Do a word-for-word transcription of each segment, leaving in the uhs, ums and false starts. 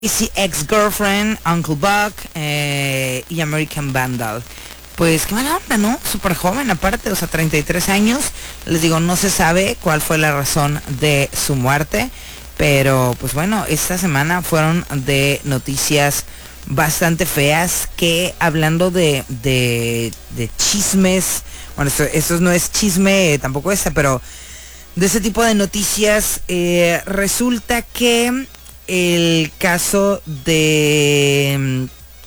Easy Ex-Girlfriend, Uncle Buck eh, y American Vandal. Pues qué mala onda, ¿no? Súper joven aparte, o sea, treinta y tres años. Les digo, no se sabe cuál fue la razón de su muerte, pero pues bueno, esta semana fueron de noticias bastante feas que hablando de, de, de chismes, bueno, esto, esto no es chisme, tampoco esta, pero de ese tipo de noticias, eh, resulta que el caso de...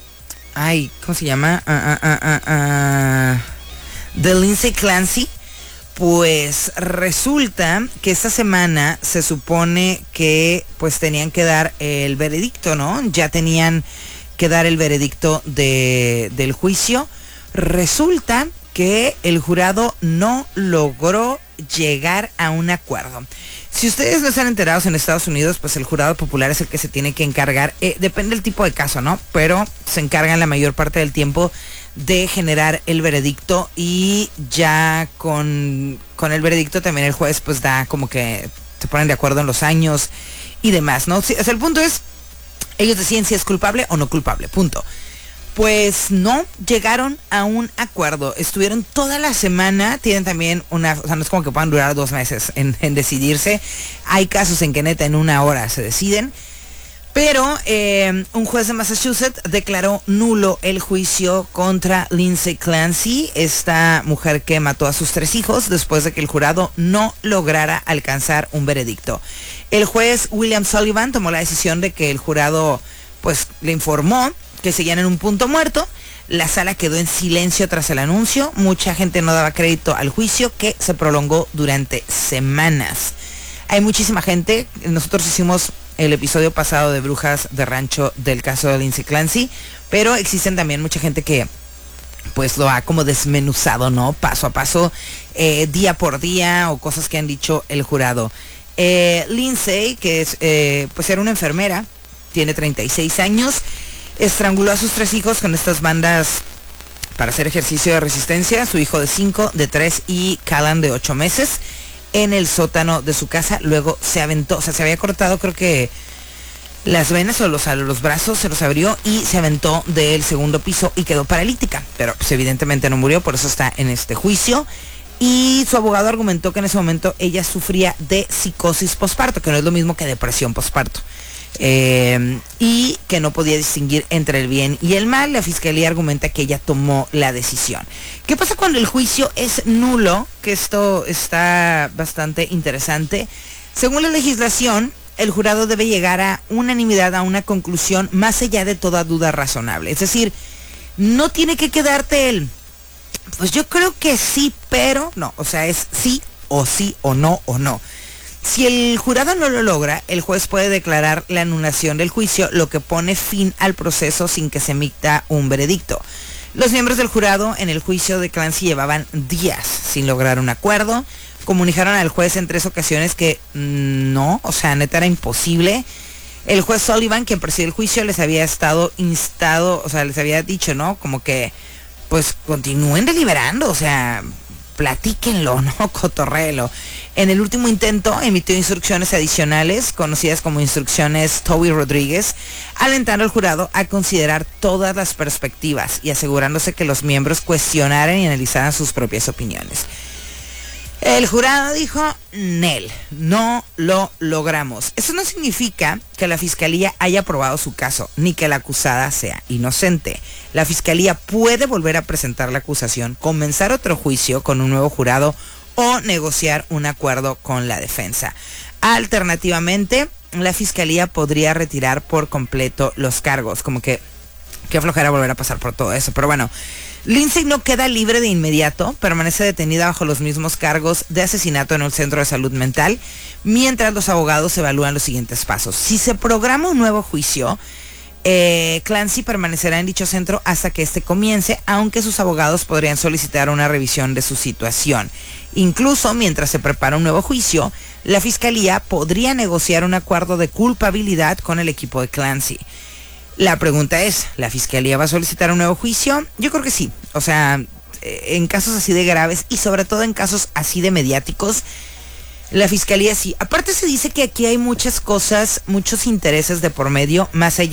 Ay, ¿cómo se llama? Uh, uh, uh, uh, uh, de Lindsay Clancy. Pues resulta que esta semana se supone que pues tenían que dar el veredicto, ¿no? Ya tenían que dar el veredicto de, del juicio. Resulta que el jurado no logró llegar a un acuerdo. Si ustedes no están enterados, en Estados Unidos, pues el jurado popular es el que se tiene que encargar, eh, depende del tipo de caso, ¿no? Pero se encargan la mayor parte del tiempo de generar el veredicto y ya con, con el veredicto también el juez pues da como que se ponen de acuerdo en los años y demás, ¿no? Sí, o sea, el punto es, ellos deciden si es culpable o no culpable, punto. Pues no llegaron a un acuerdo. Estuvieron toda la semana, tienen también una, o sea, no es como que puedan durar dos meses en, en decidirse. Hay casos en que neta en una hora se deciden. Pero eh, un juez de Massachusetts declaró nulo el juicio contra Lindsay Clancy, esta mujer que mató a sus tres hijos después de que el jurado no lograra alcanzar un veredicto. El juez William Sullivan tomó la decisión de que el jurado pues le informó que seguían en un punto muerto. La sala quedó en silencio tras el anuncio. Mucha gente no daba crédito al juicio, que se prolongó durante semanas. Hay muchísima gente. Nosotros hicimos el episodio pasado de Brujas de Rancho del caso de Lindsay Clancy, pero existen también mucha gente que pues lo ha como desmenuzado, ¿no? Paso a paso, eh, día por día, o cosas que han dicho el jurado. Eh, Lindsay, que es, eh, pues era una enfermera, tiene treinta y seis años, estranguló a sus tres hijos con estas bandas para hacer ejercicio de resistencia, su hijo de cinco, de tres y Callan de ocho meses, en el sótano de su casa. Luego se aventó, o sea, se había cortado creo que las venas o los, los brazos, se los abrió y se aventó del segundo piso y quedó paralítica, pero pues evidentemente no murió, por eso está en este juicio. Y su abogado argumentó que en ese momento ella sufría de psicosis posparto, que no es lo mismo que depresión posparto. Eh, y que no podía distinguir entre el bien y el mal. La fiscalía argumenta que ella tomó la decisión. ¿Qué pasa cuando el juicio es nulo? Que esto está bastante interesante. Según la legislación, el jurado debe llegar a unanimidad, a una conclusión más allá de toda duda razonable. Es decir, no tiene que quedarte el, pues yo creo que sí, pero no. O sea, es sí o sí o no o no. Si el jurado no lo logra, el juez puede declarar la anulación del juicio, lo que pone fin al proceso sin que se emita un veredicto. Los miembros del jurado en el juicio de Clancy llevaban días sin lograr un acuerdo. Comunicaron al juez en tres ocasiones que mmm, no, o sea, neta era imposible. El juez Sullivan, quien preside el juicio, les había estado instado, o sea, les había dicho, ¿no? Como que, pues, continúen deliberando, o sea, platíquenlo, ¿no? Cotorréelo. En el último intento emitió instrucciones adicionales, conocidas como instrucciones Toby Rodríguez, alentando al jurado a considerar todas las perspectivas y asegurándose que los miembros cuestionaran y analizaran sus propias opiniones. El jurado dijo, Nel, no lo logramos. Eso no significa que la fiscalía haya aprobado su caso, ni que la acusada sea inocente. La fiscalía puede volver a presentar la acusación, comenzar otro juicio con un nuevo jurado o negociar un acuerdo con la defensa. Alternativamente, la fiscalía podría retirar por completo los cargos. Como que, qué flojera volver a pasar por todo eso. Pero bueno, Lindsay no queda libre de inmediato, permanece detenida bajo los mismos cargos de asesinato en un centro de salud mental, mientras los abogados evalúan los siguientes pasos. Si se programa un nuevo juicio, eh, Clancy permanecerá en dicho centro hasta que este comience, aunque sus abogados podrían solicitar una revisión de su situación. Incluso mientras se prepara un nuevo juicio, la fiscalía podría negociar un acuerdo de culpabilidad con el equipo de Clancy. La pregunta es, ¿la fiscalía va a solicitar un nuevo juicio? Yo creo que sí. O sea, en casos así de graves y sobre todo en casos así de mediáticos, La fiscalía sí. Aparte se dice que aquí hay muchas cosas, muchos intereses de por medio, más allá